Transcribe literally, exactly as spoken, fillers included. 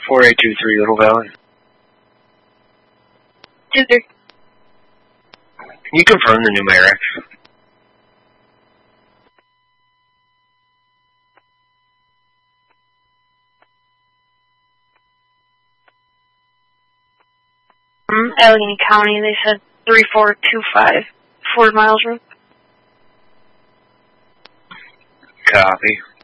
four eight two three, Little Valley. Two three. Can you confirm the numerics? Um, Allegheny County, they said three four two five, Ford Miles Road. Copy.